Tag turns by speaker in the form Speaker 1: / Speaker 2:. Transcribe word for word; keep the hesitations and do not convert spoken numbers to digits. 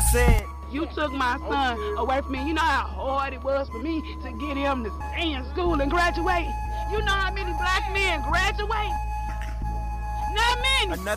Speaker 1: said,
Speaker 2: you took my son away from me. You know how hard it was for me to get him to stay in school and graduate? You know how many black men graduate? Not many.
Speaker 1: another